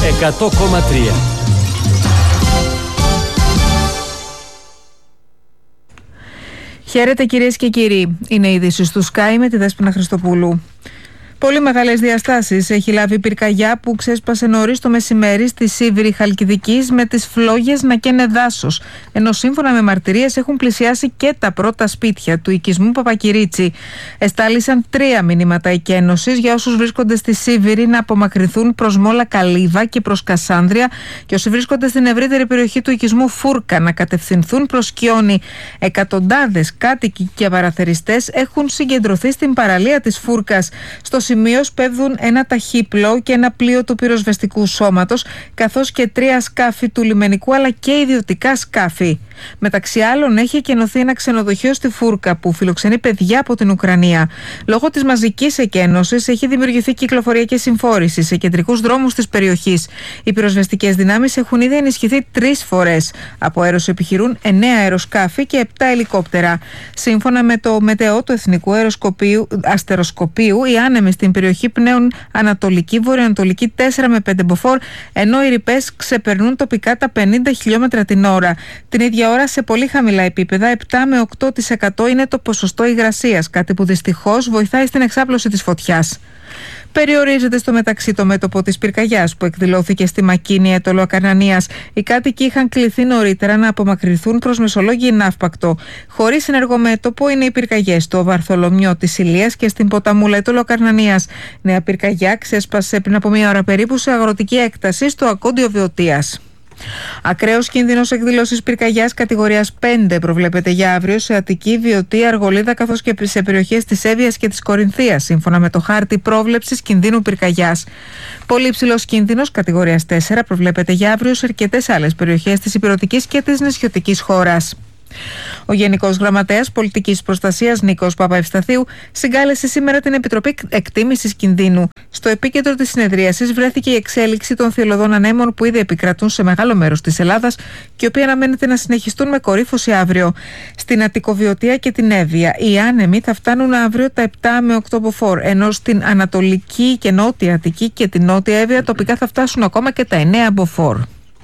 100,3. Χαίρετε κυρίες και κύριοι. Είναι η είδηση του Sky με τη Δέσποινα Χριστοπούλου. Πολύ μεγάλες διαστάσεις έχει λάβει η πυρκαγιά που ξέσπασε νωρίς το μεσημέρι στη Σίβηρη Χαλκιδικής με τις φλόγες να καίνε δάσος. Ενώ σύμφωνα με μαρτυρίες έχουν πλησιάσει και τα πρώτα σπίτια του οικισμού Παπακυρίτσι. Εστάλησαν 3 μηνύματα εκένωσης για όσους βρίσκονται στη Σίβηρη να απομακρυνθούν προς Μόλα Καλύβα και προς Κασάνδρεια και όσοι βρίσκονται στην ευρύτερη περιοχή του οικισμού Φούρκα να κατευθυνθούν προς Κιόνι. Εκατοντάδες κάτοικοι και παραθεριστές έχουν συγκεντρωθεί στην παραλία της Φούρκας. Στο σημείο σπέβδουν ένα ταχύπλο και ένα πλοίο του πυροσβεστικού σώματος, καθώς και 3 σκάφη του λιμενικού αλλά και ιδιωτικά σκάφη. Μεταξύ άλλων, έχει εκενωθεί ένα ξενοδοχείο στη Φούρκα που φιλοξενεί παιδιά από την Ουκρανία. Λόγω της μαζικής εκένωσης, έχει δημιουργηθεί κυκλοφορία και συμφόρηση σε κεντρικούς δρόμους της περιοχής. Οι πυροσβεστικές δυνάμεις έχουν ήδη ενισχυθεί 3 φορές. Από αέρος επιχειρούν 9 αεροσκάφη και 7 ελικόπτερα. Σύμφωνα με το Μετεό του Εθνικού Αστεροσκοπείου, οι άνεμοι στην περιοχή πνέουν ανατολική, βορειοανατολική 4 με 5 μποφόρ, ενώ οι ρηπές ξεπερνούν τοπικά τα 50 χιλιόμετρα την ώρα. Την ίδια ώρα, σε πολύ χαμηλά επίπεδα, 7 με 8% είναι το ποσοστό υγρασίας, κάτι που δυστυχώς βοηθάει στην εξάπλωση της φωτιάς. Περιορίζεται στο μεταξύ το μέτωπο της πυρκαγιάς που εκδηλώθηκε στη Μακίνη Αιτωλοακαρνανίας. Οι κάτοικοι είχαν κληθεί νωρίτερα να απομακρυνθούν προς Μεσολόγγι Ναύπακτο. Χωρίς ενεργό μέτωπο είναι οι πυρκαγιές στο Βαρθολομιό της Ηλίας και στην Ποταμούλα Αιτωλοακαρνανίας. Νέα πυρκαγιά ξέσπασε πριν από 1 ώρα περίπου σε αγροτική έκταση στο Ακόντιο Βιωτίας. Ακραίος κίνδυνος εκδήλωσης πυρκαγιάς κατηγορίας 5 προβλέπεται για αύριο σε Αττική, Βιωτία, Αργολίδα καθώς και σε περιοχές της Εύβοιας και της Κορινθίας, σύμφωνα με το χάρτη πρόβλεψης κινδύνου πυρκαγιάς. Πολύ υψηλός κίνδυνος κατηγορίας 4 προβλέπεται για αύριο σε αρκετές άλλες περιοχές της ηπειρωτικής και της νησιωτικής χώρας. Ο Γενικός Γραμματέας Πολιτικής Προστασίας Νίκος Παπαευσταθίου συγκάλεσε σήμερα την Επιτροπή Εκτίμησης Κινδύνου. Στο επίκεντρο της συνεδρίασης βρέθηκε η εξέλιξη των θηελωδών ανέμων που ήδη επικρατούν σε μεγάλο μέρος της Ελλάδας και οι οποίοι αναμένεται να συνεχιστούν με κορύφωση αύριο. Στην Αττικοβιωτία και την Εύβοια οι άνεμοι θα φτάνουν αύριο τα 7 με 8 μποφόρ, ενώ στην Ανατολική και Νότια Αττική και την Νότια Εύβοια τοπικά θα φτάσουν ακόμα και τα 9 μποφόρ.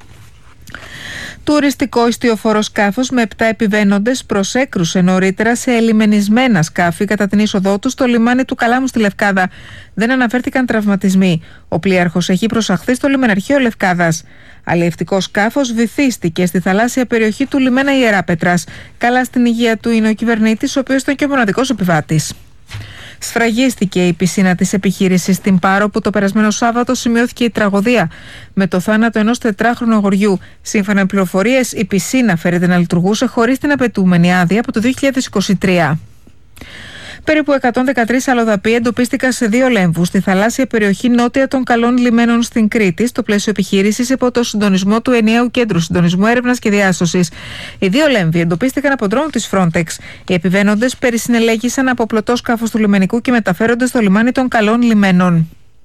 Τουριστικό ιστιοφόρο σκάφος με 7 επιβαίνοντες προσέκρουσε νωρίτερα σε ελιμενισμένα σκάφη κατά την είσοδό του στο λιμάνι του Καλάμου στη Λευκάδα. Δεν αναφέρθηκαν τραυματισμοί. Ο πλοίαρχος έχει προσαχθεί στο λιμεναρχείο Λευκάδας. Αλλιευτικό σκάφος βυθίστηκε στη θαλάσσια περιοχή του λιμένα Ιεράπετρας. Καλά στην υγεία του είναι ο κυβερνήτης, ο οποίος ήταν και ο μοναδικός επιβάτης. Σφραγίστηκε η πισίνα της επιχείρησης στην Πάρο που το περασμένο Σάββατο σημειώθηκε η τραγωδία με το θάνατο ενός 4χρονου αγοριού. Σύμφωνα με πληροφορίες, η πισίνα φέρεται να λειτουργούσε χωρίς την απαιτούμενη άδεια από το 2023. Περίπου 113 αλλοδαποί εντοπίστηκαν σε 2 λέμβους στη θαλάσσια περιοχή νότια των Καλών Λιμένων στην Κρήτη, στο πλαίσιο επιχείρησης υπό το συντονισμό του Ενιαίου Κέντρου Συντονισμού Έρευνας και Διάσωσης. Οι 2 λέμβοι εντοπίστηκαν από ντρόουν της Frontex. Οι επιβαίνοντες περισυνελέγησαν από πλωτό σκάφος του λιμενικού και μεταφέρονται στο λιμάνι των Καλών Λιμένων.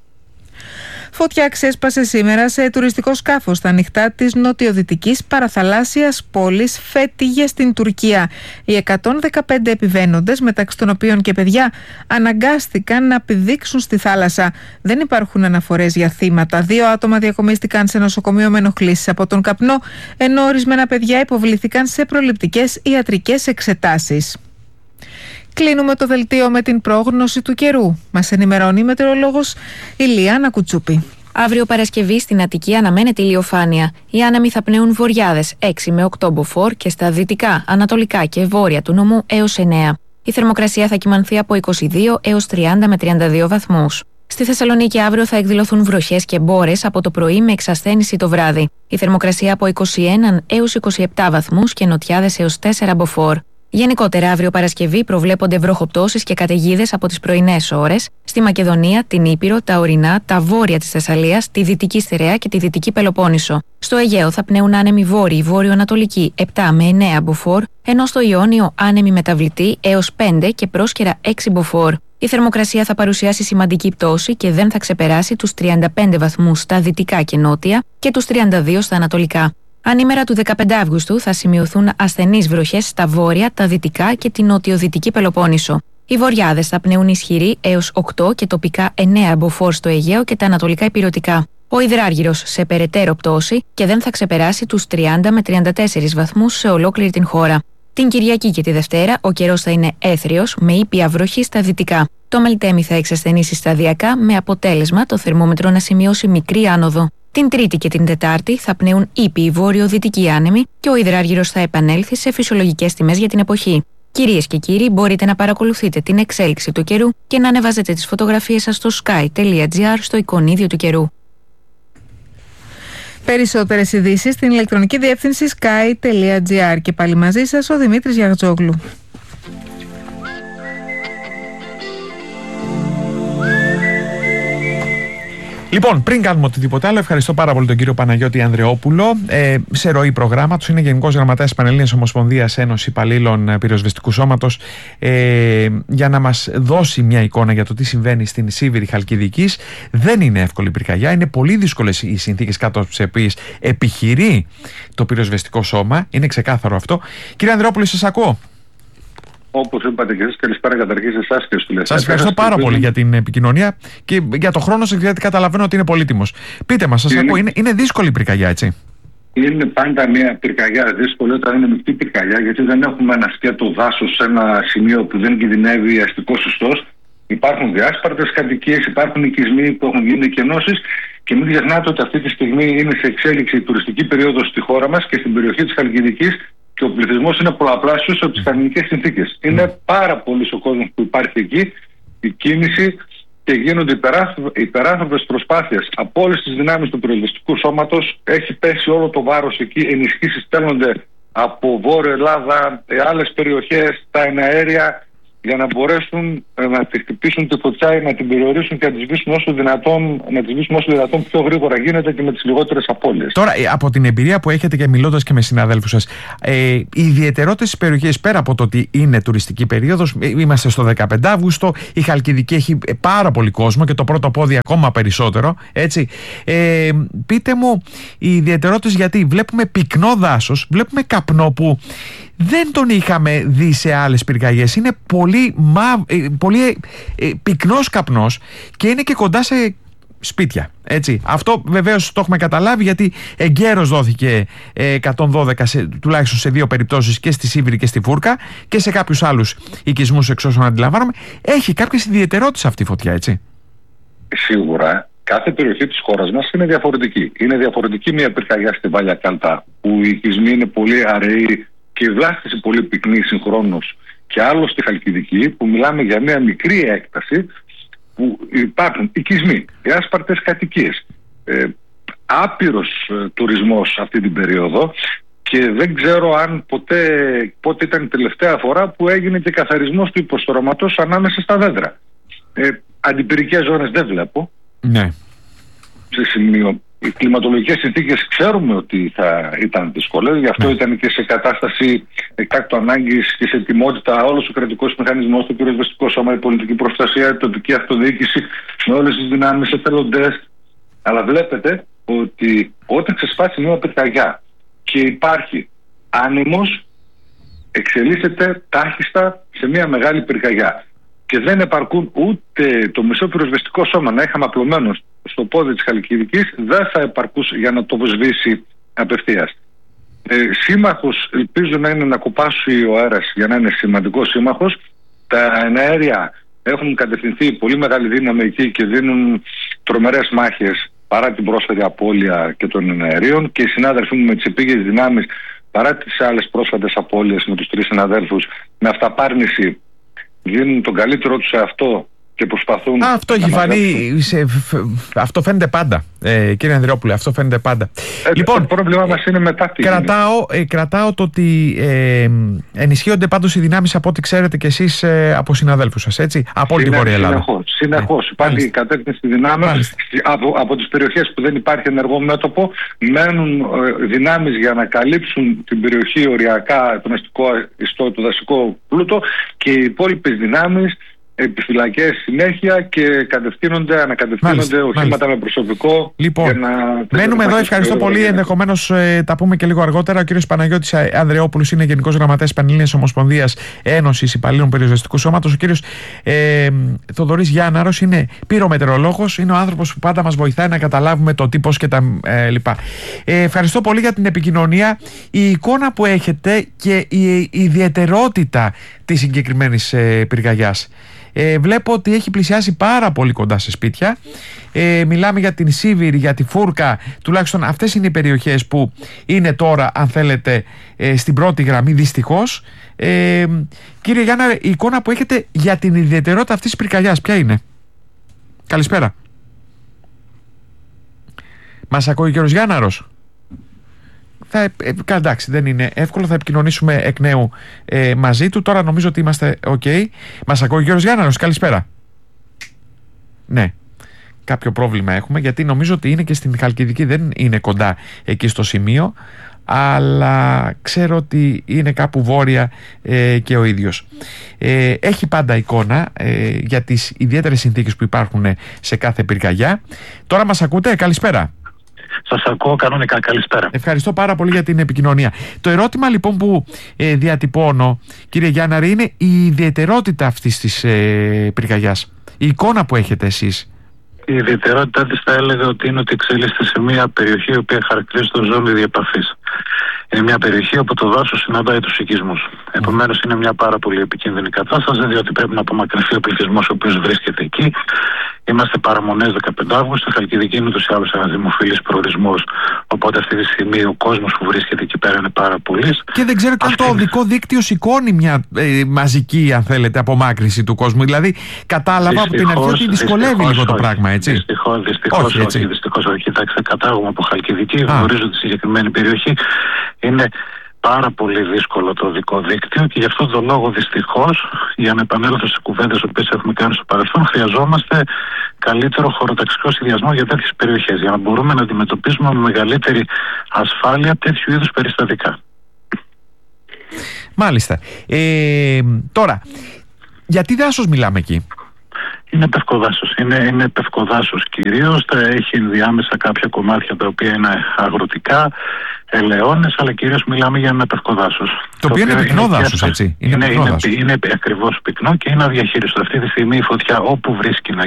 Φωτιά ξέσπασε σήμερα σε τουριστικό σκάφος στα ανοιχτά της νοτιοδυτικής παραθαλάσσιας πόλης Φέτιγε στην Τουρκία. Οι 115 επιβαίνοντες, μεταξύ των οποίων και παιδιά, αναγκάστηκαν να πηδήξουν στη θάλασσα. Δεν υπάρχουν αναφορές για θύματα. 2 άτομα διακομίστηκαν σε νοσοκομείο με ενοχλήσεις από τον καπνό, ενώ ορισμένα παιδιά υποβλήθηκαν σε προληπτικές ιατρικές εξετάσεις. Κλείνουμε το δελτίο με την πρόγνωση του καιρού. Μας ενημερώνει η μετεωρολόγος Ηλιάνα Κουτσούπη. Αύριο Παρασκευή στην Αττική αναμένεται ηλιοφάνεια. Οι άνεμοι θα πνέουν βορειάδες 6 με 8 μποφόρ και στα δυτικά, ανατολικά και βόρεια του νομού έως 9. Η θερμοκρασία θα κυμανθεί από 22 έως 30 με 32 βαθμούς. Στη Θεσσαλονίκη αύριο θα εκδηλωθούν βροχές και μπόρες από το πρωί με εξασθένηση το βράδυ. Η θερμοκρασία από 21 έως 27 βαθμούς και νοτιάδες έως 4 μποφόρ. Γενικότερα, αύριο Παρασκευή προβλέπονται βροχοπτώσεις και καταιγίδες από τις πρωινές ώρες στη Μακεδονία, την Ήπειρο, τα ορεινά, τα βόρεια της Θεσσαλίας, τη Δυτική Στερεά και τη Δυτική Πελοπόννησο. Στο Αιγαίο θα πνέουν άνεμοι βόρειοι, βόρειο-ανατολικοί 7 με 9 μποφόρ, ενώ στο Ιόνιο άνεμοι μεταβλητοί έως 5 και πρόσκαιρα 6 μποφόρ. Η θερμοκρασία θα παρουσιάσει σημαντική πτώση και δεν θα ξεπεράσει τους 35 βαθμούς στα δυτικά και νότια και τους 32 στα ανατολικά. Ανήμερα του 15 Αυγούστου θα σημειωθούν ασθενείς βροχές στα βόρεια, τα δυτικά και την νοτιοδυτική Πελοπόννησο. Οι βορειάδες θα πνέουν ισχυροί έως 8 και τοπικά 9 μποφόρ στο Αιγαίο και τα ανατολικά ηπειρωτικά. Ο υδράργυρος σε περαιτέρω πτώση και δεν θα ξεπεράσει τους 30 με 34 βαθμούς σε ολόκληρη την χώρα. Την Κυριακή και τη Δευτέρα ο καιρός θα είναι έθριος με ήπια βροχή στα δυτικά. Το Μελτέμι θα εξασθενήσει σταδιακά με αποτέλεσμα το θερμόμετρο να σημειώσει μικρή άνοδο. Την Τρίτη και την Τετάρτη θα πνέουν ήπιοι βόρειο-δυτικοί άνεμοι και ο υδράργυρος θα επανέλθει σε φυσιολογικές τιμές για την εποχή. Κυρίες και κύριοι, μπορείτε να παρακολουθείτε την εξέλιξη του καιρού και να ανεβάζετε τις φωτογραφίες σας στο sky.gr στο εικονίδιο του καιρού. Περισσότερες ειδήσεις στην ηλεκτρονική διεύθυνση sky.gr. Και πάλι μαζί σας ο Δημήτρης Γιαγτζόγλου. Λοιπόν, πριν κάνουμε οτιδήποτε άλλο, ευχαριστώ πάρα πολύ τον κύριο Παναγιώτη Ανδρεόπουλο. Σε ροή προγράμματος, είναι Γενικός Γραμματέας της Πανελλήνιας Ομοσπονδίας Ένωσης Υπαλλήλων Πυροσβεστικού Σώματος, για να μας δώσει μια εικόνα για το τι συμβαίνει στην Σίβηρη Χαλκιδικής. Δεν είναι εύκολη πυρκαγιά, είναι πολύ δύσκολες οι συνθήκες κάτω από τις οποίες επιχειρεί το πυροσβεστικό σώμα. Είναι ξεκάθαρο αυτό. Κύριε Ανδρεόπουλο, σας ακούω. Όπως είπατε και εσείς, καλησπέρα καταρχήν σε εσάς και στους τηλεθεατές. Σας ευχαριστώ πάρα πολύ για την επικοινωνία και για το χρόνο σας, γιατί καταλαβαίνω ότι είναι πολύτιμος. Πείτε μας, σας ακούω. Είναι δύσκολη η πυρκαγιά, έτσι? Είναι πάντα μια πυρκαγιά δύσκολη όταν είναι μεικτή πυρκαγιά, γιατί δεν έχουμε ένα σκέτο δάσος σε ένα σημείο που δεν κινδυνεύει αστικός ιστός. Υπάρχουν διάσπαρτες κατοικίες, υπάρχουν οικισμοί που έχουν γίνει κενώσεις και μην ξεχνάτε ότι αυτή τη στιγμή είναι σε εξέλιξη η τουριστική περίοδος στη χώρα μας και στην περιοχή της Χαλκιδικής. Και ο πληθυσμός είναι πολλαπλάσιος από τις κανονικές συνθήκες. Είναι πάρα πολύ ο κόσμος που υπάρχει εκεί, η κίνηση, και γίνονται υπεράνθρωπες προσπάθειες από όλες τις δυνάμεις του πυροσβεστικού σώματος. Έχει πέσει όλο το βάρος εκεί. Ενισχύσεις στέλνονται από Βόρεια Ελλάδα, άλλες περιοχές, τα εναέρια, για να μπορέσουν να τη χτυπήσουν τη φωτιά, να την περιορίσουν και να τη σβήσουν όσο δυνατόν πιο γρήγορα γίνεται και με τις λιγότερες απώλειες. Τώρα, από την εμπειρία που έχετε και μιλώντας και με συναδέλφους σας, οι ιδιαιτερότητες της περιοχής, πέρα από το ότι είναι τουριστική περίοδος, είμαστε στο 15 Αύγουστο, η Χαλκιδική έχει πάρα πολύ κόσμο και το πρώτο πόδι ακόμα περισσότερο, έτσι. Πείτε μου οι ιδιαιτερότητες, γιατί βλέπουμε πυκνό δάσος, βλέπουμε καπνό που δεν τον είχαμε δει σε άλλες πυρκαγιές. Είναι πολύ πυκνός καπνός και είναι και κοντά σε σπίτια, έτσι. Αυτό βεβαίως το έχουμε καταλάβει, γιατί εγκαίρως δόθηκε 112 τουλάχιστον σε 2 περιπτώσεις, και στη Σίβηρη και στη Φούρκα, και σε κάποιους άλλους οικισμούς, εξ όσων αντιλαμβάνομαι. Έχει κάποιες ιδιαιτερότητες αυτή η φωτιά, έτσι? Σίγουρα. Κάθε περιοχή της χώρας μας είναι διαφορετική. Είναι διαφορετική μια πυρκαγιά στη Βάλια Κάλτα, που οι οικισμοί είναι πολύ αραιοί και η βλάστηση πολύ πυκνή συγχρόνως, και άλλο στη Χαλκιδική, που μιλάμε για μια μικρή έκταση, που υπάρχουν οικισμοί, διάσπαρτες κατοικίες, άπειρος τουρισμός αυτή την περίοδο, και δεν ξέρω αν πότε ήταν η τελευταία φορά που έγινε και καθαρισμός του υποστρωματός ανάμεσα στα δέντρα. Αντιπυρικές ζώνες δεν βλέπω. Ναι. Σε σημείο. Οι κλιματολογικές συνθήκες ξέρουμε ότι θα ήταν δύσκολες, γι' αυτό ήταν και σε κατάσταση εκτάκτου ανάγκης και σε ετοιμότητα όλος ο κρατικός μηχανισμός, το πυροσβεστικό σώμα, η πολιτική προστασία, η τοπική αυτοδιοίκηση, με όλες τις δυνάμεις, εθελοντές. Αλλά βλέπετε ότι όταν ξεσπάσει μια πυρκαγιά και υπάρχει άνεμος, εξελίσσεται τάχιστα σε μια μεγάλη πυρκαγιά. Και δεν επαρκούν ούτε το μισό πυροσβεστικό σώμα να είχαμε απλωμένο στο πόδι της Χαλκιδικής, δεν θα επαρκούσε για να το σβήσει απευθείας. Σύμμαχος ελπίζω να είναι να κουπάσει ο αέρας για να είναι σημαντικός σύμμαχος. Τα εναέρια έχουν κατευθυνθεί πολύ μεγάλη δύναμη εκεί και δίνουν τρομερές μάχες παρά την πρόσφατη απώλεια και των εναερίων, και οι συνάδελφοί μου με τις επίγειες δυνάμεις, παρά τις άλλες πρόσφατες απώλειες με τους 3 συναδέλφους, με αυταπάρνηση δίνουν τον καλύτερό τους σε αυτό και προσπαθούν. Αυτό έχει φανεί. Αυτό φαίνεται πάντα, κύριε Ανδρεόπουλε, αυτό φαίνεται πάντα. Λοιπόν, το πρόβλημά μας είναι μετά τι. Κρατάω το ότι ενισχύονται πάντως οι δυνάμεις, από ό,τι ξέρετε και εσείς, από συναδέλφους σας, έτσι, από όλη τη Βόρεια Ελλάδα. Συνεχώς. Υπάρχει κατεύθυνση δυνάμεων από τις περιοχές που δεν υπάρχει ενεργό μέτωπο. Μένουν δυνάμεις για να καλύψουν την περιοχή οριακά, τον αστικό ιστό, το δασικό πλούτο, και οι υπόλοιπες δυνάμεις επιφυλακές συνέχεια και ανακατευθύνονται οχήματα με προσωπικό. Λοιπόν, μένουμε εδώ. Ευχαριστώ πολύ. Ενδεχομένως τα πούμε και λίγο αργότερα. Ο κύριος Παναγιώτης Ανδρεόπουλος είναι Γενικός Γραμματέας Πανελλήνιας Ομοσπονδίας Ένωσης Υπαλλήλων Πυροσβεστικού Σώματος. Ο κύριος Θοδωρής Γιάνναρος είναι πυρομετεωρολόγος. Είναι ο άνθρωπος που πάντα μας βοηθάει να καταλάβουμε το τι, πώς και τα λοιπά. Ευχαριστώ πολύ για την επικοινωνία. Η εικόνα που έχετε και η ιδιαιτερότητα της συγκεκριμένης πυρκαγιάς. Βλέπω ότι έχει πλησιάσει πάρα πολύ κοντά σε σπίτια. Μιλάμε για την Σίβηρη, για τη Φούρκα. Τουλάχιστον αυτές είναι οι περιοχές που είναι τώρα, αν θέλετε, στην πρώτη γραμμή, δυστυχώς. Κύριε Γιάννα, η εικόνα που έχετε για την ιδιαιτερότητα αυτής της πυρκαγιάς ποια είναι? Καλησπέρα. Μας ακούει ο κύριος Γιάνναρος? Εντάξει, δεν είναι εύκολο. Θα επικοινωνήσουμε εκ νέου μαζί του. Τώρα νομίζω ότι είμαστε ok. Μας ακούει ο κύριος Γιάνναρος? Καλησπέρα. Ναι, κάποιο πρόβλημα έχουμε, γιατί νομίζω ότι είναι και στην Χαλκιδική. Δεν είναι κοντά εκεί στο σημείο, αλλά ξέρω ότι είναι κάπου βόρεια και ο ίδιος. Έχει πάντα εικόνα για τις ιδιαίτερες συνθήκες που υπάρχουν σε κάθε πυρκαγιά. Τώρα μας ακούτε? Καλησπέρα. Σας ακούω κανονικά. Καλησπέρα. Ευχαριστώ πάρα πολύ για την επικοινωνία. Το ερώτημα λοιπόν που διατυπώνω, κύριε Γιάνναρη, είναι η ιδιαιτερότητα αυτής της πυρκαγιάς. Η εικόνα που έχετε εσείς. Η ιδιαιτερότητά της θα έλεγα ότι είναι ότι εξελίσσεται σε μια περιοχή η οποία χαρακτηρίζεται ως ζώνη διεπαφής. Είναι μια περιοχή όπου το δάσος συναντάει τους οικισμούς. Επομένως είναι μια πάρα πολύ επικίνδυνη κατάσταση, διότι πρέπει να απομακρυνθεί ο πληθυσμός ο οποίος βρίσκεται εκεί. Είμαστε παραμονές 15 Αύγουστου. Η Χαλκιδική είναι ούτως ή άλλως ένας δημοφιλής προορισμός. Οπότε αυτή τη στιγμή ο κόσμος που βρίσκεται εκεί πέρα είναι πάρα πολύς. Και δεν ξέρω και αν το οδικό δίκτυο σηκώνει μια μαζική, αν θέλετε, απομάκρυνση του κόσμου. Δηλαδή, κατάλαβα από την αρχή ότι δυσκολεύει λίγο το πράγμα, έτσι. Δυστυχώς όχι. Κοιτάξτε, κατάγομαι από Χαλκιδική. Γνωρίζω τη συγκεκριμένη περιοχή. Είναι πάρα πολύ δύσκολο το οδικό δίκτυο και γι' αυτό τον λόγο, δυστυχώς, για να επανέλθω σε κουβέντες που έχουμε κάνει στο παρελθόν, χρειαζόμαστε καλύτερο χωροταξικό συνδυασμό για τέτοιες περιοχές, για να μπορούμε να αντιμετωπίσουμε με μεγαλύτερη ασφάλεια τέτοιου είδους περιστατικά. Μάλιστα. Τώρα, γιατί δάσος μιλάμε εκεί? Είναι πευκοδάσος. Είναι πευκοδάσος κυρίως. Έχει ενδιάμεσα κάποια κομμάτια τα οποία είναι αγροτικά, ελαιώνες, αλλά κυρίως μιλάμε για ένα πευκοδάσος. Το οποίο είναι πυκνό δάσος, έτσι. Είναι ακριβώς πυκνό και είναι αδιαχείριστο. Αυτή τη στιγμή η φωτιά όπου βρίσκει να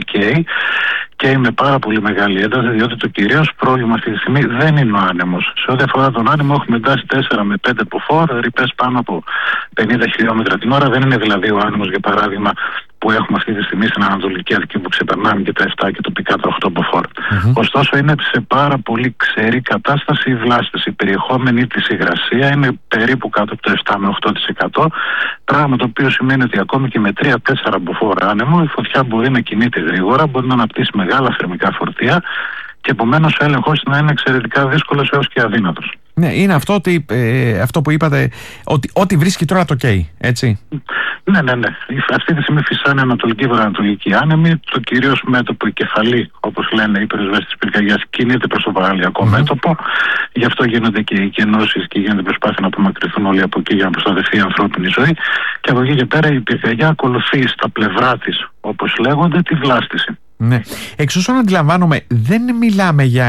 καίει με πάρα πολύ μεγάλη ένταση, διότι το κυρίως πρόβλημα αυτή τη στιγμή δεν είναι ο άνεμος. Σε ό,τι αφορά τον άνεμο, έχουμε εντάσει 4 με 5 μποφόρ, ρηπές πάνω από 50 χιλιόμετρα την ώρα. Δεν είναι δηλαδή ο άνεμος, για παράδειγμα, που έχουμε αυτή τη στιγμή στην Ανατολική Αττική, που ξεπερνάμε και τα 7 και τοπικά τα 8 μποφόρ. Ωστόσο, είναι σε πάρα πολύ ξερή κατάσταση η βλάστηση. Η περιεχόμενη της υγρασία είναι περίπου κάτω από το 7 με 8%. Πράγμα το οποίο σημαίνει ότι ακόμη και με 3-4 μποφόρ άνεμο η φωτιά μπορεί να κινείται γρήγορα, μπορεί να αναπτύσσει μεγάλα θερμικά φορτία και επομένως ο έλεγχος να είναι εξαιρετικά δύσκολος έως και αδύνατος. Ναι, είναι αυτό που είπατε, ότι ό,τι βρίσκει τώρα το καίει, έτσι. Ναι. Αυτή τη στιγμή φυσάνε ανατολική-βορειοανατολική άνεμη. Το κυρίως μέτωπο, η κεφαλή, όπως λένε οι πυροσβέστες της πυρκαγιάς, κινείται προς το παραλιακό μέτωπο. Γι' αυτό γίνονται και οι κενώσεις και γίνεται προσπάθεια να απομακρυνθούν όλοι από εκεί για να προστατευτεί η ανθρώπινη ζωή. Και από εκεί και πέρα η πυρκαγιά ακολουθεί στα πλευρά της, όπως λέγονται, τη βλάστηση. Ναι. Εξ όσων αντιλαμβάνομαι, δεν μιλάμε για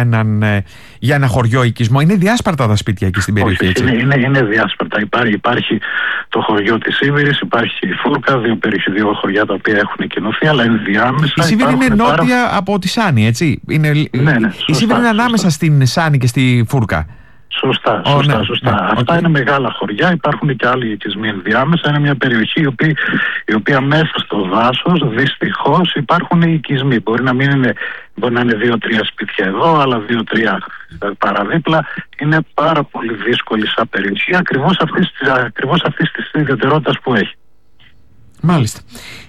ένα χωριό οικισμό. Είναι διάσπαρτα τα σπίτια εκεί στην περιοχή. Όχι, έτσι. Είναι διάσπαρτα. Υπάρχει το χωριό της Σίβηρης, υπάρχει η Φούρκα, δύο χωριά τα οποία έχουν κοινωθεί, αλλά είναι διάμεσα. Η Σίβηρη είναι νότια από τη Σάνη, έτσι. Ναι, η Σίβηρη είναι ανάμεσα στην Σάνη και στη Φούρκα. Σωστά. Αυτά είναι μεγάλα χωριά, υπάρχουν και άλλοι οικισμοί ενδιάμεσα. Είναι μια περιοχή η οποία μέσα στο δάσος δυστυχώς υπάρχουν οι οικισμοί. Μπορεί να είναι 2-3 σπίτια εδώ, αλλά 2-3 παραδίπλα. Είναι πάρα πολύ δύσκολη σαν περιοχή, ακριβώς αυτής της ιδιαιτερότητας που έχει. Μάλιστα.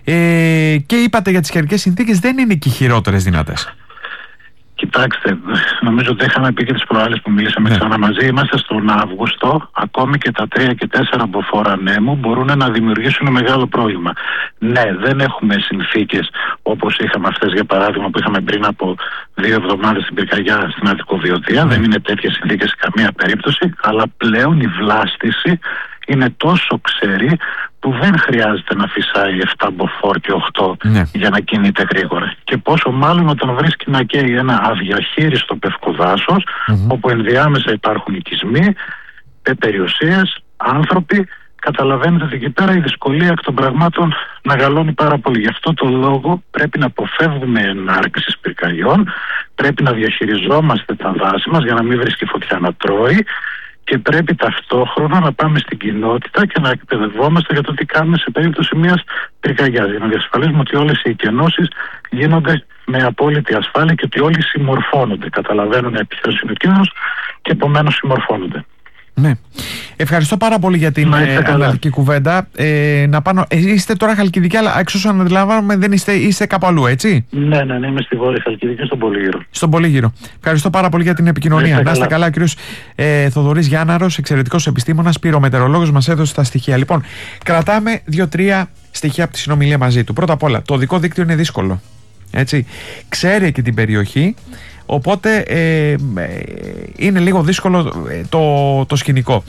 Και είπατε για τις καιρικές συνθήκες, δεν είναι και οι χειρότερες δυνατές. Κοιτάξτε, νομίζω ότι είχαμε πει και τις προάλλες που μιλήσαμε ξανά μαζί. Είμαστε στον Αύγουστο, ακόμη και τα 3 και 4 μποφόρ ανέμου μπορούν να δημιουργήσουν μεγάλο πρόβλημα. Ναι, δεν έχουμε συνθήκες όπως είχαμε αυτές, για παράδειγμα, που είχαμε πριν από 2 εβδομάδες στην πυρκαγιά στην Αττικοβιωτία. Δεν είναι τέτοιες συνθήκες σε καμία περίπτωση, αλλά πλέον η βλάστηση είναι τόσο ξερή που δεν χρειάζεται να φυσάει 7 μποφόρ και 8 για να κινείται γρήγορα. Και πόσο μάλλον όταν βρίσκει να καίει ένα αδιαχείριστο πευκοδάσος, όπου ενδιάμεσα υπάρχουν οικισμοί, περιουσίες, άνθρωποι. Καταλαβαίνετε ότι εκεί πέρα η δυσκολία εκ των πραγμάτων μεγαλώνει πάρα πολύ. Γι' αυτό το λόγο πρέπει να αποφεύγουμε ενάρξεις πυρκαγιών, πρέπει να διαχειριζόμαστε τα δάση μας για να μην βρίσκει φωτιά να τρώει, και πρέπει ταυτόχρονα να πάμε στην κοινότητα και να εκπαιδευόμαστε για το τι κάνουμε σε περίπτωση μιας πυρκαγιάς, για να διασφαλίσουμε ότι όλες οι εκενώσεις γίνονται με απόλυτη ασφάλεια και ότι όλοι συμμορφώνονται, καταλαβαίνουν ποιος είναι ο κίνδυνος και επομένως συμμορφώνονται. Ναι. Ευχαριστώ πάρα πολύ για την αναλυτική κουβέντα. Είστε τώρα Χαλκιδική, αλλά εξ όσων αντιλαμβάνομαι δεν είστε κάπου αλλού, έτσι? Ναι, είμαι στη Βόρεια Χαλκιδική, στον Πολύγυρο. Στον Πολύγυρο. Ευχαριστώ πάρα πολύ για την επικοινωνία. Να είστε καλά. Ο κύριος Θοδωρής Γιάνναρος, εξαιρετικός επιστήμονας, πυρομετεωρολόγος, μας έδωσε τα στοιχεία. Λοιπόν, κρατάμε 2-3 στοιχεία από τη συνομιλία μαζί του. Πρώτα απ' όλα, το οδικό δίκτυο είναι δύσκολο. Έτσι. Ξέρει και την περιοχή. Οπότε είναι λίγο δύσκολο το σκηνικό.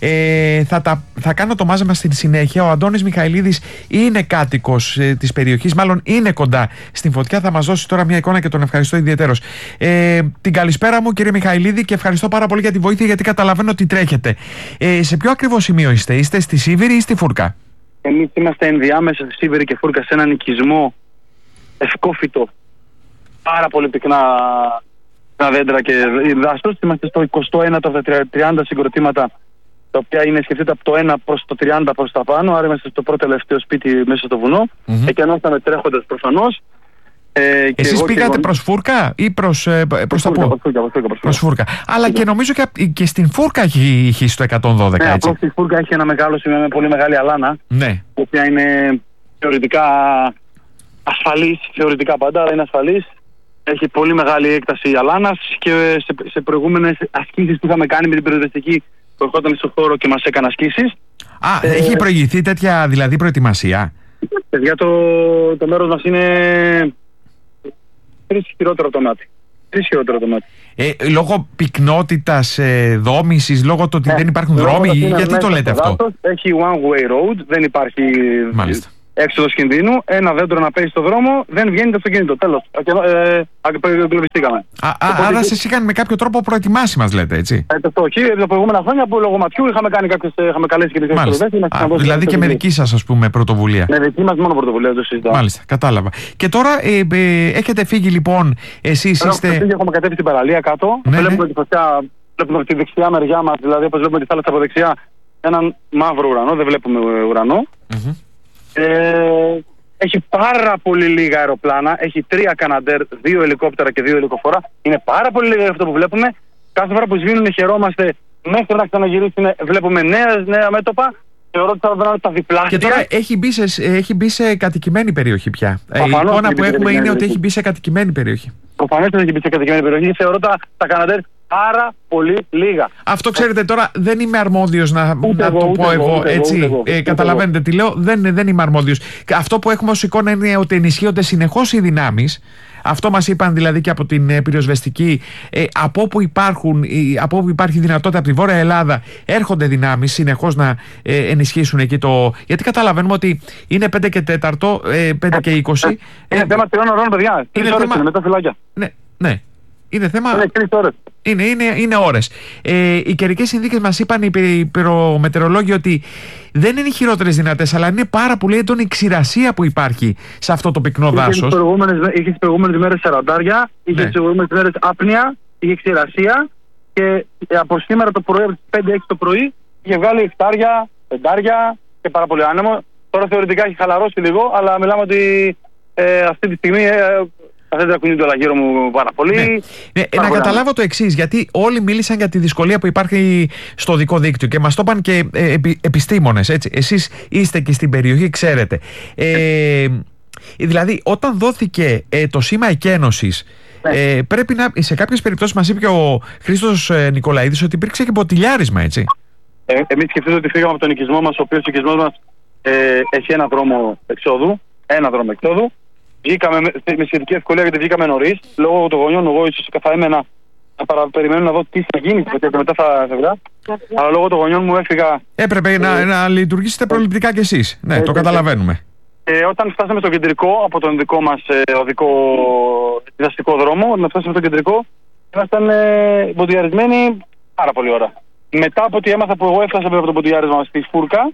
Θα κάνω το μάζεμα στη συνέχεια. Ο Αντώνης Μιχαηλίδης είναι κάτοικος της περιοχής, μάλλον είναι κοντά στην φωτιά. Θα μας δώσει τώρα μια εικόνα και τον ευχαριστώ ιδιαιτέρως. Την καλησπέρα μου, κύριε Μιχαηλίδη, και ευχαριστώ πάρα πολύ για τη βοήθεια, γιατί καταλαβαίνω ότι τρέχετε. Σε ποιο ακριβώς σημείο είστε? Είστε στη Σίβηρη ή στη Φούρκα? Εμείς είμαστε ενδιάμεσα στη Σίβηρη και Φούρκα, σε έναν οικισμό ευκόφυτο, πάρα πολύ πυκνά δέντρα και δάσος. Είμαστε στο 21ο από τα 30 συγκροτήματα, τα οποία είναι, σκεφτείτε, από το 1 προς το 30 προς τα πάνω. Άρα είμαστε στο πρώτο τελευταίο σπίτι μέσα στο βουνό. Εκενώσαμε τρέχοντας προφανώς. Εσείς πήγατε προς Φούρκα ή προς τα πού? Προς Φούρκα. Αλλά και νομίζω και στην Φούρκα έχει ηχήσει το 112, ναι, έτσι? απλώς στη Φούρκα έχει ένα μεγάλο σημείο με πολύ μεγάλη αλάνα, ναι, η οποία είναι θεωρητικά ασφαλής, θεωρητικά πάντα, αλλά είναι ασφαλής. Έχει πολύ μεγάλη έκταση αλάνας και σε προηγούμενες ασκήσεις που είχαμε κάνει με την πυροσβεστική που ερχόταν στο χώρο και μας έκανε ασκήσεις. Έχει προηγηθεί τέτοια δηλαδή προετοιμασία? Παιδιά, το μέρος μας είναι 3 χειρότερο από το μάτι. 3 χειρότερο από το μάτι. Λόγω πυκνότητας δόμησης, λόγω του ότι δεν υπάρχουν δρόμοι, γιατί το λέτε αυτό? Έχει one way road, δεν υπάρχει έξοδος κινδύνου. Ένα δέντρο να πέσει στο δρόμο, δεν βγαίνει το αυτοκίνητο. Τέλος. Εγκλωβιστήκαμε. Άρα σας είχαν με κάποιο τρόπο προετοιμάσει, μας λέτε, έτσι? Όχι, τα προηγούμενα χρόνια που λόγω ματιού είχαμε καλέσει και τις εξοδεύσεις. Δηλαδή και με δική σας, ας πούμε, πρωτοβουλία. Με δική μας μόνο πρωτοβουλία, το συζητάω. Μάλιστα, κατάλαβα. Και τώρα έχετε φύγει, λοιπόν, εσείς είστε... Έχουμε κατέβει στην παραλία κάτω. Βλέπουμε τη φωτιά, βλέπουμε τη δεξιά μεριά μας, δηλαδή όπως βλέπουμε τη θάλασσα από δεξιά, έναν μαύρο ουρανό, δεν βλέπουμε ουρανό. Έχει πάρα πολύ λίγα αεροπλάνα. Έχει 3 Καναντέρ, 2 ελικόπτερα και 2 ελικοφόρα. Είναι πάρα πολύ λίγα αυτό που βλέπουμε. Κάθε φορά που σβήνουν χαιρόμαστε. Μέχρι να ξαναγυρίσουν βλέπουμε νέα μέτωπα. Θεωρώ ότι θα βρουν τα διπλάσια. Και τώρα έχει μπει σε κατοικημένη περιοχή πια. Η εικόνα που έχουμε είναι ότι έχει μπει σε κατοικημένη περιοχή. Προφανώς έχει μπει σε κατοικημένη περιοχή. Θεωρώ τα Καναντέρ πάρα πολύ λίγα. Αυτό, ξέρετε, τώρα δεν είμαι αρμόδιος να το πω εγώ, έτσι. Καταλαβαίνετε τι λέω, δεν είμαι αρμόδιος. Αυτό που έχουμε ως εικόνα είναι ότι ενισχύονται συνεχώς οι δυνάμεις. Αυτό μας είπαν δηλαδή και από την πυροσβεστική. Από όπου υπάρχει δυνατότητα από τη Βόρεια Ελλάδα, έρχονται δυνάμεις συνεχώς να ενισχύσουν εκεί το. Γιατί καταλαβαίνουμε ότι είναι 5 και 4, 5 και 20. Είναι θέμα 3 ώρων, παιδιά. 3 ώρες είναι μετά φυλάκια. Ναι. Είναι θέμα. Είναι 3 ώρες. Είναι ώρες. Οι καιρικές συνθήκες, μας είπαν οι πυρομετεωρολόγοι, ότι δεν είναι οι χειρότερες δυνατές, αλλά είναι πάρα πολύ έντονη η ξηρασία που υπάρχει σε αυτό το πυκνό δάσος. Είχε τις προηγούμενες μέρες σαραντάρια, είχε τις προηγούμενες μέρες άπνοια, είχε ξηρασία και από σήμερα το πρωί, από τις 5-6 το πρωί, είχε βγάλει εκτάρια, πεντάρια και πάρα πολύ άνεμο. Τώρα θεωρητικά έχει χαλαρώσει λίγο, αλλά μιλάμε ότι αυτή τη στιγμή. Τα δέντρα κουνούνται όλα γύρω μου πάρα πολύ. Να καταλάβω το εξής, γιατί όλοι μίλησαν για τη δυσκολία που υπάρχει στο οδικό δίκτυο και μας το είπαν και επιστήμονες, έτσι. Εσείς είστε και στην περιοχή, ξέρετε. Δηλαδή, όταν δόθηκε το σήμα εκένωσης, πρέπει να, σε κάποιες περιπτώσεις μας είπε και ο Χρήστος Νικολαίδης ότι υπήρξε και ποτηλιάρισμα, έτσι. Εμείς σκεφτείτε ότι φύγαμε από τον οικισμό μας, ο οποίος ο οικισμός μας έχει ένα δρόμο εξόδου. Βγήκαμε με σχετική ευκολία, γιατί βγήκαμε νωρίς. Λόγω των γονιών, εγώ ίσως θα έμενα περιμένω να δω τι θα γίνει και μετά θα φεύγα. Αλλά λόγω των γονιών μου έφυγα. Έπρεπε να λειτουργήσετε προληπτικά κι εσείς. Ναι, το καταλαβαίνουμε. Όταν φτάσαμε στο κεντρικό, από τον δικό μας οδικό διδαστικό δρόμο, όταν φτάσαμε στο κεντρικό, ήμασταν μποντιαρισμένοι πάρα πολύ ώρα. Μετά από ότι έμαθα που εγώ έφτασα από το μποντιάρισμα στη Φούρκα,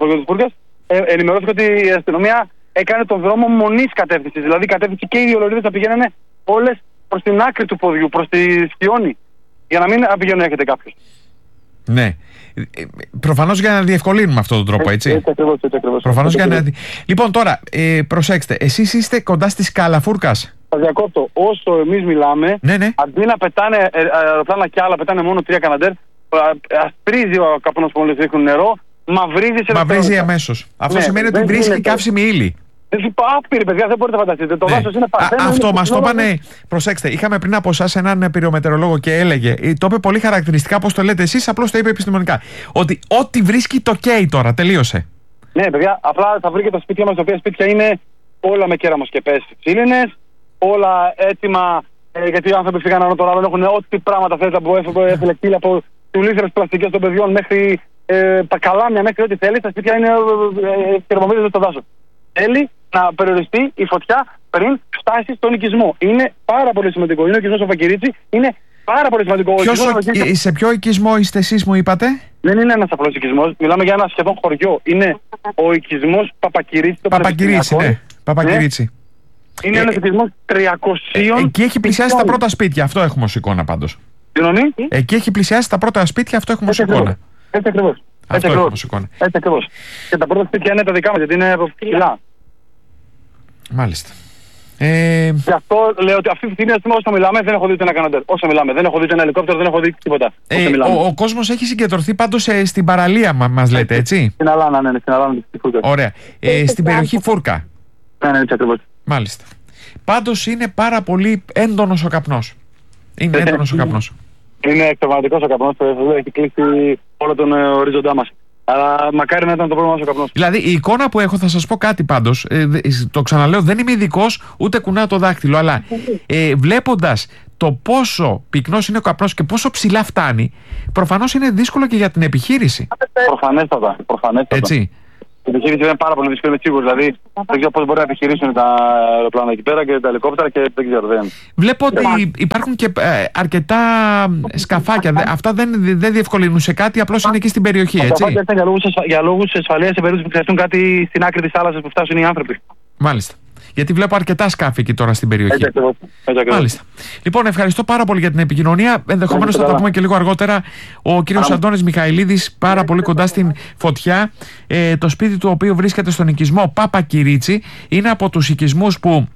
ενημερώθηκα ότι η αστυνομία έκανε τον δρόμο μονής κατεύθυνσης. Δηλαδή η κατεύθυνση και οι δύο λωρίδες θα πηγαίνανε όλες προς την άκρη του ποδιού, προς τη Σκιώνη. Για να μην πηγαίνουν έρχεται κάποιος. Ναι. Προφανώς για να διευκολύνουμε αυτόν τον τρόπο, έτσι. Έτσι ακριβώς. Προφανώς για να. Λοιπόν, τώρα, προσέξτε, εσείς είστε κοντά στη σκάλα Φούρκας. Θα διακόπτω. Όσο εμείς μιλάμε, Ναι. αντί να πετάνε αεροπλάνα κι άλλα, πετάνε μόνο 3 Καναντέρ, ασπρίζει ο καπνός που μόλις ρίχνουν νερό, μαυρίζει αμέσως. Αυτό σημαίνει ότι βρίσκει καύσιμη ύλη. Άπειρη, παιδιά, δεν μπορείτε να φανταστείτε. Το δάσος είναι παρθένο. Αυτό μας το είπανε. Προσέξτε, είχαμε πριν από εσάς έναν πυρομετεωρολόγο και έλεγε, το είπε πολύ χαρακτηριστικά, πώς το λέτε εσείς, απλώς το είπε επιστημονικά. Ότι ό,τι βρίσκει το καίει τώρα, τελείωσε. Ναι, παιδιά, απλά θα βρείτε τα σπίτια μας, τα οποία σπίτια είναι όλα με κέραμοσκεπές ξύλινες, όλα έτοιμα, γιατί οι άνθρωποι φύγαν ανώ τον άλλον, έχουν ό,τι πράγματα θέλετε από εφηλεκτήλια, από τουλήθρες πλαστικές των παιδιών μέχρι τα καλάμια, μέχρι ό,τι θέλει. Τα σπίτια είναι θερμομετρημένες στο δάσος. Θέλει να περιοριστεί η φωτιά πριν φτάσει στον οικισμό. Είναι πάρα πολύ σημαντικό. Είναι ο οικισμός ο Φακυρίτσι, είναι πάρα πολύ σημαντικό. Σε ποιο οικισμό είστε εσείς, μου είπατε? Δεν είναι ένας απλός οικισμός. Μιλάμε για ένα σχεδόν χωριό. Είναι ο οικισμός Παπακυρίτσι. Παπακυρίτσι, ναι. Παπακυρίτσι. Είναι ένας οικισμός 300. Εκεί έχει πλησιάσει τα πρώτα σπίτια. Αυτό έχουμε ως εικόνα πάντως. Συγγνώμη. Εκεί έχει πλησιάσει τα πρώτα σπίτια. Αυτό έχουμε ως εικόνα. Έτσι ακριβώς. Αυτό έχουμε ως εικόνα. Έτσι ακριβώς. Και τα πρώτα σπίτια είναι τα δικά μας, γιατί είναι από ψηλά. Μάλιστα. Γι' αυτό λέω ότι αυτή τη στιγμή όσο μιλάμε δεν έχω δει ένα Καναντέρ. Όσο μιλάμε, δεν έχω δει ένα ελικόπτερο, δεν έχω δει τίποτα. Ο κόσμος έχει συγκεντρωθεί πάντως στην παραλία, μας λέτε, έτσι. Στην Αλάνα, ναι, στην Αλάνα. Ωραία. Στην περιοχή Φούρκα. Ναι, έτσι ακριβώς. Μάλιστα. Πάντως είναι πάρα πολύ έντονος ο καπνός. Είναι έντονος ο καπνός. Είναι εξαιρετικός ο καπνός, έχει κλείσει όλο τον οριζοντά μας. Αλλά μακάρι να ήταν το πρόβλημα μας ο καπνός. Δηλαδή η εικόνα που έχω, θα σας πω κάτι πάντως, το ξαναλέω, δεν είμαι ειδικός, ούτε κουνάω το δάχτυλο, αλλά βλέποντας το πόσο πυκνός είναι ο καπνός και πόσο ψηλά φτάνει, προφανώς είναι δύσκολο και για την επιχείρηση. Προφανέστατα. Έτσι. Η επιχείρηση είναι πάρα πολύ δύσκολη, είμαι σίγουρος. Δηλαδή, δεν ξέρω πώς μπορεί να επιχειρήσουν τα αεροπλάνα εκεί πέρα και τα ελικόπτερα και δεν ξέρω. Βλέπω ότι υπάρχουν και αρκετά σκαφάκια. Αυτά δεν διευκολύνουν σε κάτι, απλώς είναι εκεί στην περιοχή, έτσι. Τα σκαφάκια για λόγους ασφαλείας, σε περίπτωση που χρειαστούν κάτι στην άκρη της θάλασσας που φτάσουν οι άνθρωποι. Μάλιστα. Γιατί βλέπω αρκετά σκάφη εκεί τώρα στην περιοχή. Μάλιστα. Λοιπόν, ευχαριστώ πάρα πολύ για την επικοινωνία. Ενδεχομένως θα τα πούμε και λίγο αργότερα. Ο κύριος Αντώνης Μιχαηλίδης, πάρα πολύ κοντά στην φωτιά. Το σπίτι του οποίου βρίσκεται στον οικισμό Παπακυρίτσι είναι από τους οικισμούς που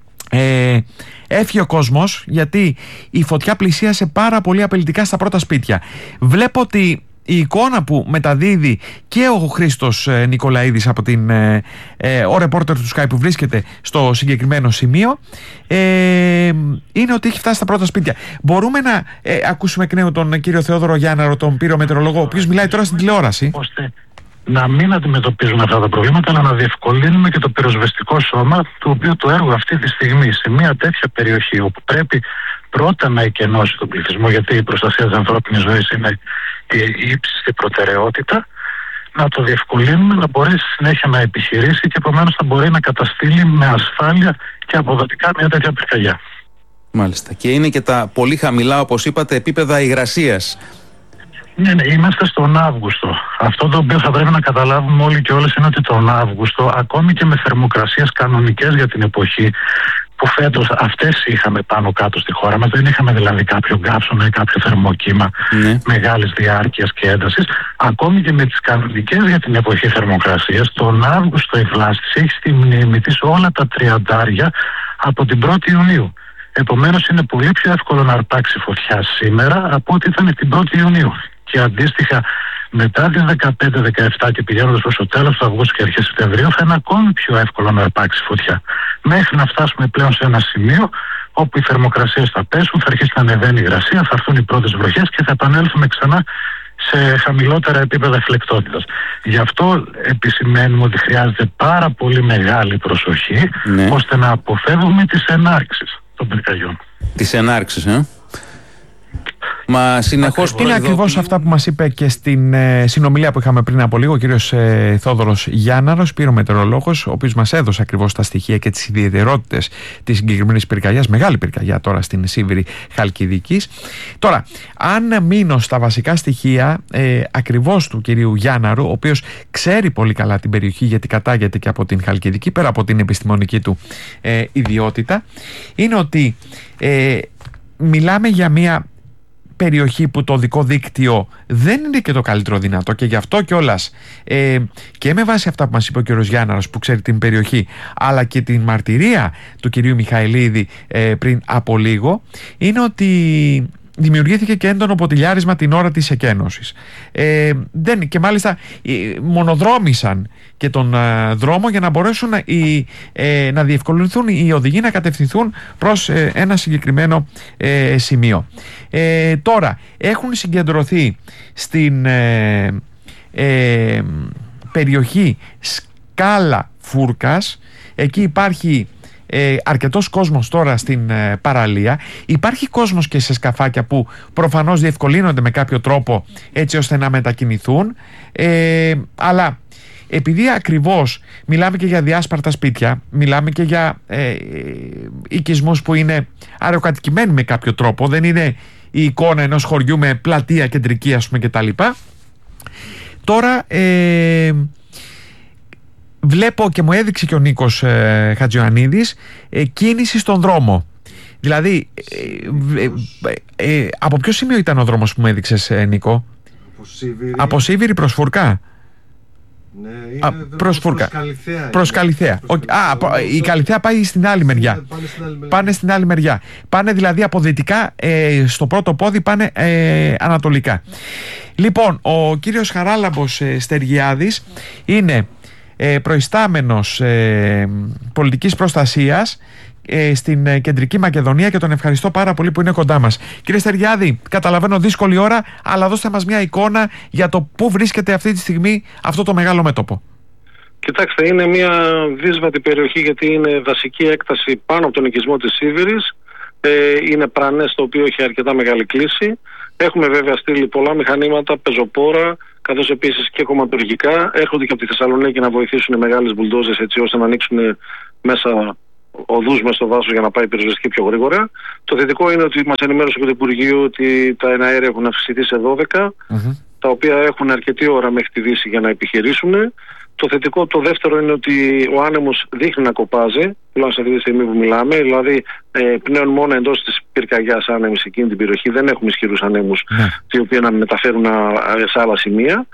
έφυγε ο κόσμος, γιατί η φωτιά πλησίασε πάρα πολύ απειλητικά στα πρώτα σπίτια. Βλέπω ότι η εικόνα που μεταδίδει και ο Χρήστος Νικολαίδης από ο ρεπόρτερ του Sky που βρίσκεται στο συγκεκριμένο σημείο, είναι ότι έχει φτάσει στα πρώτα σπίτια. Μπορούμε να ακούσουμε εκ νέου τον κύριο Θεόδωρο Γιάνναρο, τον πυρομετεωρολόγο, ο οποίος μιλάει τώρα στην τηλεόραση. Ώστε να μην αντιμετωπίζουμε αυτά τα προβλήματα, αλλά να διευκολύνουμε και το πυροσβεστικό σώμα, το οποίο το έργο αυτή τη στιγμή σε μια τέτοια περιοχή όπου πρέπει πρώτα να εκενώσει τον πληθυσμό, γιατί η προστασία της ανθρώπινης ζωής είναι η ύψιστη προτεραιότητα, να το διευκολύνουμε, να μπορέσει συνέχεια να επιχειρήσει και επομένως θα μπορεί να καταστήλει με ασφάλεια και αποδοτικά μια τέτοια πυρκαγιά. Μάλιστα. Και είναι και τα πολύ χαμηλά, όπως είπατε, επίπεδα υγρασίας. Ναι, είμαστε στον Αύγουστο. Αυτό το οποίο θα πρέπει να καταλάβουμε όλοι και όλες είναι ότι τον Αύγουστο, ακόμη και με θερμοκρασίες κανονικές για την εποχή, που φέτος αυτές είχαμε πάνω κάτω στη χώρα μας, δεν είχαμε δηλαδή κάποιο γκάψονα ή κάποιο θερμοκύμα μεγάλης διάρκειας και έντασης, ακόμη και με τις κανονικές για την εποχή θερμοκρασίας, τον Αύγουστο η Βλάστης έχει στη μνήμη της όλα τα 30 από την 1η Ιουνίου. Επομένως είναι πολύ πιο εύκολο να αρπάξει φωτιά σήμερα από ό,τι ήταν την 1η Ιουνίου. Και αντίστοιχα μετά τις 15-17 και πηγαίνοντας προς το τέλος του Αυγούστου και αρχές Σεπτεμβρίου θα είναι ακόμη πιο εύκολο να αρπάξει φωτιά. Μέχρι να φτάσουμε πλέον σε ένα σημείο όπου οι θερμοκρασίες θα πέσουν, θα αρχίσει να ανεβαίνει η υγρασία, θα έρθουν οι πρώτες βροχές και θα επανέλθουμε ξανά σε χαμηλότερα επίπεδα φλεκτότητας. Γι' αυτό επισημαίνουμε ότι χρειάζεται πάρα πολύ μεγάλη προσοχή ώστε να αποφεύγουμε τις ενάρξεις των πυρκαγιών. Τις ενάρξεις, Μα συνεχώς είναι ακριβώς αυτά που μας είπε και στην συνομιλία που είχαμε πριν από λίγο ο κύριος Θόδωρος Γιάνναρος, πυρομετεωρολόγος, ο οποίος μας έδωσε ακριβώς τα στοιχεία και τις ιδιαιτερότητες της συγκεκριμένης πυρκαγιάς, μεγάλη πυρκαγιά τώρα στην Σίβηρη Χαλκιδικής. Τώρα, αν μείνω στα βασικά στοιχεία ακριβώς του κυρίου Γιάνναρου, ο οποίος ξέρει πολύ καλά την περιοχή γιατί κατάγεται και από την Χαλκιδική, πέρα από την επιστημονική του ιδιότητα, είναι ότι μιλάμε για μια περιοχή που το οδικό δίκτυο δεν είναι και το καλύτερο δυνατό, και γι' αυτό κιόλας και με βάση αυτά που μας είπε ο κ. Γιάνναρος που ξέρει την περιοχή, αλλά και την μαρτυρία του κυρίου Μιχαηλίδη πριν από λίγο, είναι ότι δημιουργήθηκε και έντονο ποτηλιάρισμα την ώρα της εκένωσης. Και μάλιστα μονοδρόμησαν και τον δρόμο για να μπορέσουν να διευκολυνθούν οι οδηγοί να κατευθυνθούν προς ένα συγκεκριμένο σημείο. Τώρα έχουν συγκεντρωθεί στην περιοχή Σκάλα Φούρκας. Εκεί υπάρχει αρκετός κόσμος τώρα στην παραλία. Υπάρχει κόσμος και σε σκαφάκια που προφανώς διευκολύνονται με κάποιο τρόπο έτσι ώστε να μετακινηθούν, αλλά επειδή ακριβώς μιλάμε και για διάσπαρτα σπίτια, μιλάμε και για οικισμούς που είναι αεροκατοικημένοι με κάποιο τρόπο, δεν είναι η εικόνα ενός χωριού με πλατεία κεντρική, ας πούμε, κτλ. Τώρα βλέπω και μου έδειξε και ο Νίκος Χατζιωαννίδης κίνηση στον δρόμο. Δηλαδή από ποιο σημείο ήταν ο δρόμος που μου έδειξες, Νίκο? Από Σίβηρη προς Φουρκά. Ναι, προς Καλιθέα. Η Καλιθέα πάει στην άλλη μεριά. Πάνε στην άλλη μεριά. Πάνε δηλαδή από δυτικά, στο πρώτο πόδι πάνε ανατολικά. Λοιπόν, ο κύριος Χαράλαμπος Στεργιάδης είναι προϊστάμενος πολιτικής προστασίας στην Κεντρική Μακεδονία και τον ευχαριστώ πάρα πολύ που είναι κοντά μας. Κύριε Στεργιάδη, καταλαβαίνω δύσκολη ώρα, αλλά δώστε μας μια εικόνα για το πού βρίσκεται αυτή τη στιγμή αυτό το μεγάλο μέτωπο. Κοιτάξτε, είναι μια δύσβατη περιοχή γιατί είναι δασική έκταση πάνω από τον οικισμό της Σίβηρης. Είναι πρανές, το οποίο έχει αρκετά μεγάλη κλίση. Έχουμε βέβαια στείλει πολλά μηχανήματα, πεζοπόρα, καθώς επίσης και κομματουργικά. Έρχονται και από τη Θεσσαλονίκη να βοηθήσουν οι μεγάλες μπουλντόζες έτσι ώστε να ανοίξουν μέσα οδούς μέσα στο δάσος για να πάει η πυροσβεστική πιο γρήγορα. Το θετικό είναι ότι μας ενημέρωσε το Υπουργείο ότι τα εναέρια έχουν αυξηθεί σε 12, τα οποία έχουν αρκετή ώρα μέχρι τη Δύση για να επιχειρήσουν. Το θετικό, το δεύτερο, είναι ότι ο άνεμος δείχνει να κοπάζει, τουλάχιστον αυτή τη στιγμή που μιλάμε. Δηλαδή, πλέον μόνο εντός της πυρκαγιάς άνεμοι σε εκείνη την περιοχή, δεν έχουμε ισχυρούς ανέμους, οι οποίοι να μεταφέρουν σε άλλα σημεία.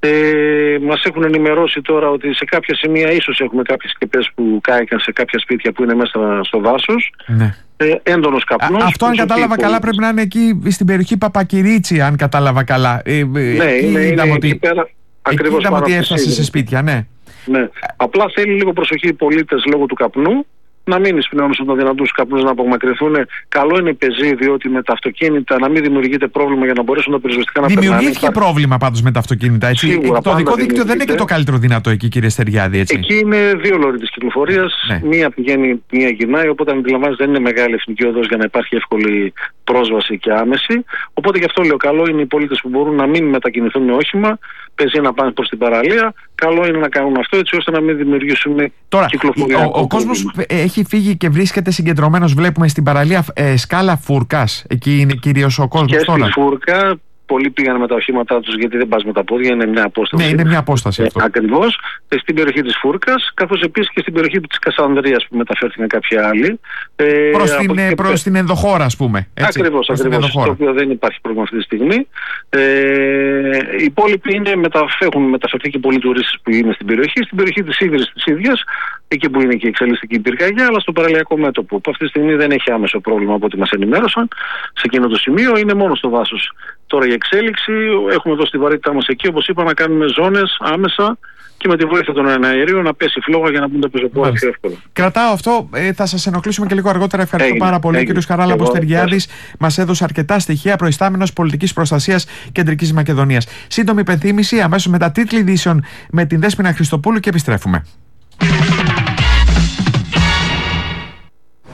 Μας έχουν ενημερώσει τώρα ότι σε κάποια σημεία ίσως έχουμε κάποιες σκεπές που κάηκαν σε κάποια σπίτια που είναι μέσα στο δάσος. Έντονος καπνός. Αυτό, αν κατάλαβα καλά, πρέπει να είναι εκεί στην περιοχή Παπακυρίτσι, αν κατάλαβα καλά. Είναι εκεί πέρα. Ακριβώς, είδαμε ότι έφτασε σε σπίτια, ναι. Απλά θέλει λίγο προσοχή οι πολίτες λόγω του καπνού, να μην εισπνέουν τον δυνατούς καπνούς, να απομακρυνθούν. Καλό είναι πεζοί, διότι με τα αυτοκίνητα να μην δημιουργείται πρόβλημα για να μπορέσουν τα πυροσβεστικά να περνάνε. Δημιουργήθηκε πρόβλημα πάντως με τα αυτοκίνητα, έτσι. Σίγουρα, το οδικό δίκτυο δεν είναι και το καλύτερο δυνατό εκεί, κύριε Στεριάδη, έτσι. Εκεί είναι δύο λόροι της κυκλοφορίας. Μία πηγαίνει, μία γυρνάει. Οπότε, αν αντιλαμβάνεστε, δεν είναι μεγάλη εθνική οδός για να υπάρχει εύκολη πρόσβαση και άμεση. Οπότε, γι' αυτό λέω: καλό είναι οι πολίτες που μπορούν να μην μετακινηθούν με όχημα, πεζοί να πάνε προς την παραλία. Καλό είναι να κάνουν αυτό έτσι ώστε να μην δημιουργήσουμε κυκλοφορία. Ο κόσμος έχει φύγει και βρίσκεται συγκεντρωμένος, βλέπουμε, στην παραλία Σκάλα Φούρκας. Εκεί είναι κυρίως ο κόσμος τώρα. Και στη Φούρκα. Πολλοί πήγαν με τα οχήματά τους γιατί δεν πας με τα πόδια, είναι μια απόσταση. Ναι, είναι μια απόσταση αυτό. Ακριβώς. Στην περιοχή της Φούρκας, καθώς επίσης και στην περιοχή της Κασανδρίας που μεταφέρθηκαν κάποιοι άλλοι. Προς την ενδοχώρα, ας πούμε. Ακριβώς. Το οποίο δεν υπάρχει πρόβλημα αυτή τη στιγμή. Οι υπόλοιποι έχουν μεταφερθεί και πολλοί τουρίστες που είναι στην περιοχή. Στην περιοχή της Σίβηρης της ίδιας, εκεί που είναι και η εξελιστική πυρκαγιά, αλλά στο παραλιακό μέτωπο, που αυτή τη στιγμή δεν έχει άμεσο πρόβλημα από ό,τι μας ενημέρωσαν. Σε εκείνο το σημείο είναι μόνο στο δάσος. Τώρα η εξέλιξη, έχουμε δώσει τη βαρύτητά μας εκεί, όπως είπα, να κάνουμε ζώνες άμεσα και με τη βοήθεια των εναερίων να πέσει φλόγα για να μπουν τα πεζοπόρα πιο εύκολα. Κρατάω αυτό, θα σας ενοχλήσουμε και λίγο αργότερα. Ευχαριστώ πάρα πολύ. Ο κύριος Χαράλαμπος Στεργιάδης μας έδωσε αρκετά στοιχεία, προϊστάμενος πολιτικής προστασίας Κεντρικής Μακεδονίας. Σύντομη υπενθύμηση, αμέσως μετά τίτλοι ειδήσεων με την Δέσποινα Χριστοπούλου και επιστρέφουμε.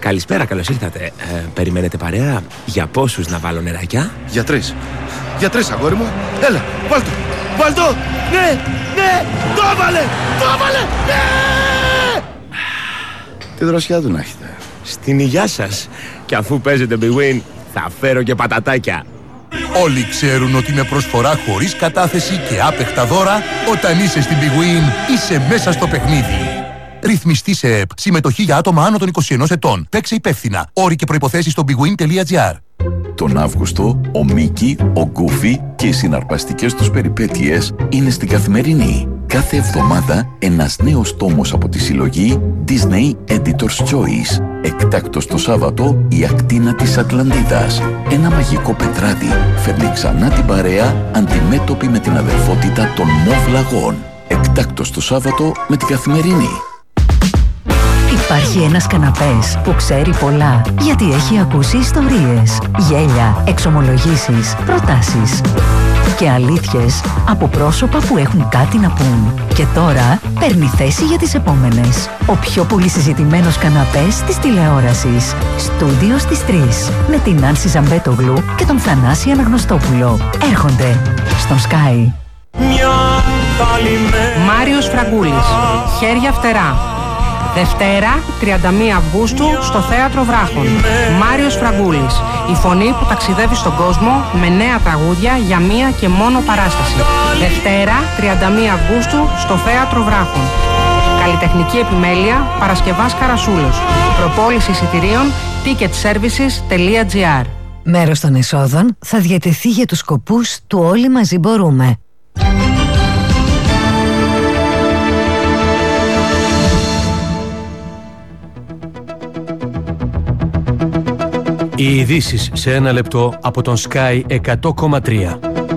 Καλησπέρα, καλώς ήρθατε. Περιμένετε παρέα? Για πόσους να βάλω νεράκια? Για 3. Για 3, αγόρι μου. Έλα, βάλ' το. Βάλ' το. Ναι, ναι, το έβαλε. Το έβαλε. Ναι. Τι δροσιά του να έχετε. Στην υγειά σας. Και αφού παίζετε Big Win, θα φέρω και πατατάκια. Όλοι ξέρουν ότι με προσφορά χωρίς κατάθεση και άπεχτα δώρα, όταν είσαι στην Big Win, είσαι μέσα στο παιχνίδι. Ρυθμιστή σε ΕΠ. Συμμετοχή για άτομα άνω των 21 ετών. Παίξε υπεύθυνα. Όροι και προϋποθέσεις στο bigwin.gr. Τον Αύγουστο, ο Μίκη, ο Γκούφι και οι συναρπαστικές τους περιπέτειες είναι στην Καθημερινή. Κάθε εβδομάδα ένας νέος τόμος από τη συλλογή Disney Editor's Choice. Εκτάκτος το Σάββατο, η ακτίνα της Ατλαντίδας. Ένα μαγικό πετράδι φέρνει ξανά την παρέα αντιμέτωπη με την αδερφότητα των Μοβ Λαγών. Εκτάκτος το Σάββατο με την Καθημερινή. Υπάρχει ένας καναπές που ξέρει πολλά, γιατί έχει ακούσει ιστορίες, γέλια, εξομολογήσεις, προτάσεις και αλήθειες από πρόσωπα που έχουν κάτι να πούν. Και τώρα παίρνει θέση για τις επόμενες. Ο πιο πολύ συζητημένος καναπές της τηλεόρασης. Στούντιο στις 3. Με την Άνση Ζαμπέτογλου και τον Θανάση Αναγνωστόπουλο. Έρχονται στον Sky. Μάριος Φραγκούλης. Χέρια φτερά. Δευτέρα, 31 Αυγούστου, στο Θέατρο Βράχων. Μάριος Φραγκούλης. Η φωνή που ταξιδεύει στον κόσμο με νέα τραγούδια για μία και μόνο παράσταση. Δευτέρα, 31 Αυγούστου, στο Θέατρο Βράχων. Καλλιτεχνική επιμέλεια, Παρασκευάς Καρασούλος. Προπόληση εισιτηρίων, ticketservices.gr. Μέρος των εσόδων θα διατεθεί για τους σκοπούς του Όλοι Μαζί Μπορούμε. Οι ειδήσεις σε ένα λεπτό από τον Sky 100,3.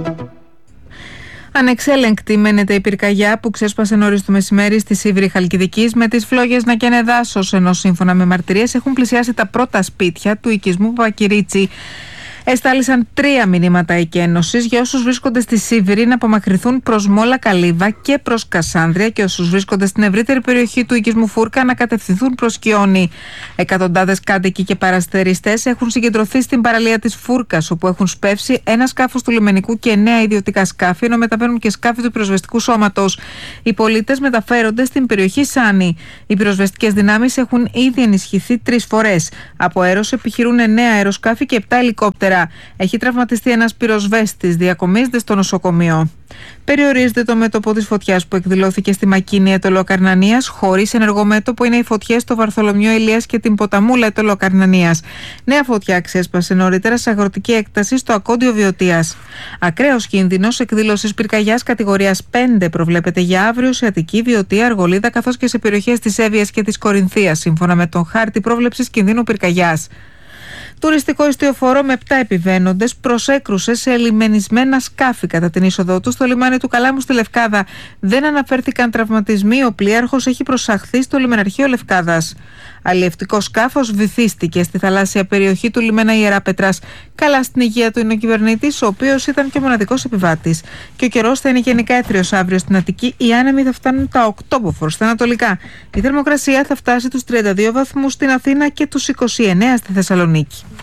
Ανεξέλεγκτη μένεται η πυρκαγιά που ξέσπασε νωρίς το μεσημέρι στη Σίβρη Χαλκιδικής, με τις φλόγες να καίνε δάσος, ενώ σύμφωνα με μαρτυρίες έχουν πλησιάσει τα πρώτα σπίτια του οικισμού Παπακυρίτσι. Εστάλησαν 3 μηνύματα εκένωσης για όσους βρίσκονται στη Σίβηρη να απομακρυνθούν προς Μόλα Καλύβα και προς Κασάνδρεια, και όσους βρίσκονται στην ευρύτερη περιοχή του οικισμού Φούρκα να κατευθυνθούν προς Κιόνι. Εκατοντάδες κάτοικοι και παραστεριστές έχουν συγκεντρωθεί στην παραλία της Φούρκας, όπου έχουν σπεύσει ένα σκάφος του λιμενικού και 9 ιδιωτικά σκάφη, ενώ μεταβαίνουν και σκάφη του πυροσβεστικού σώματος. Οι πολίτες μεταφέρονται στην περιοχή Σάνι. Οι πυροσβεστικές δυνάμεις έχουν ήδη ενισχυθεί 3 φορές. Από αέρος επιχειρούν 9 αεροσκάφη και 7 ελικόπτερα. Έχει τραυματιστεί ένας πυροσβέστης, διακομίζεται στο νοσοκομείο. Περιορίζεται το μέτωπο της φωτιάς που εκδηλώθηκε στη Μακίνη Ετωλοκαρνανίας. Χωρίς ενεργό μέτωπο είναι οι φωτιές στο Βαρθολομιό Ηλίας και την Ποταμούλα Ετωλοκαρνανίας. Νέα φωτιά ξέσπασε νωρίτερα σε αγροτική έκταση στο Ακόντιο Βιωτίας. Ακραίος κίνδυνος εκδήλωσης πυρκαγιάς κατηγορίας 5 προβλέπεται για αύριο σε Αττική, Βιωτία, Αργολίδα καθώς και σε περιοχές της Εύβοιας και της Κορινθίας, σύμφωνα με τον χάρτη πρόβλεψης κινδύνου πυρκαγιάς. Τουριστικό ιστιοφόρο με 7 επιβαίνοντες προσέκρουσε σε λιμενισμένα σκάφη κατά την είσοδό του στο λιμάνι του Καλάμου στη Λευκάδα. Δεν αναφέρθηκαν τραυματισμοί. Ο πλοίαρχος έχει προσαχθεί στο λιμεναρχείο Λευκάδας. Αλλιευτικό σκάφος βυθίστηκε στη θαλάσσια περιοχή του λιμένα Ιεράπετρας. Καλά στην υγεία του είναι ο κυβερνήτης, ο οποίος ήταν και ο μοναδικός επιβάτης. Και ο καιρός θα είναι γενικά έθριος αύριο στην Αττική. Οι άνεμοι θα φτάνουν τα 8 μποφόρ στα ανατολικά. Η θερμοκρασία θα φτάσει τους 32 βαθμούς στην Αθήνα και τους 29 στη Θεσσαλονίκη.